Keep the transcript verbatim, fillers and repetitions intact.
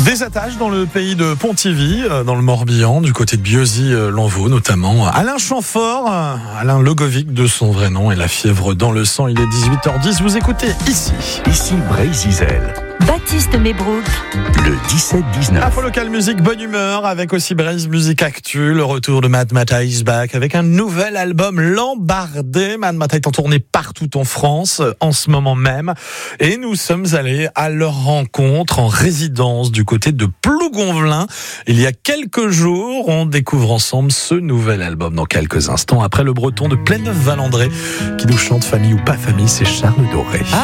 Des attaches dans le pays de Pontivy, dans le Morbihan, du côté de Biosy-Lanvaux notamment. Alain Chamfort, Alain Logovic de son vrai nom, et la fièvre dans le sang. Il est dix-huit heures dix, vous écoutez ici. Ici Brésil. Baptiste Mebrook. Le dix-sept dix-neuf. Info Local Musique, bonne humeur, avec aussi Braise Musique Actu, le retour de Mad Mata is back, avec un nouvel album Lambardé. Mad Mata est en tournée partout en France, en ce moment même. Et nous sommes allés à leur rencontre en résidence du côté de Plougonvelin. Il y a quelques jours, on découvre ensemble ce nouvel album dans quelques instants. Après le breton de Pléneuf-Valandré, qui nous chante Famille ou pas famille, c'est Charles Doré.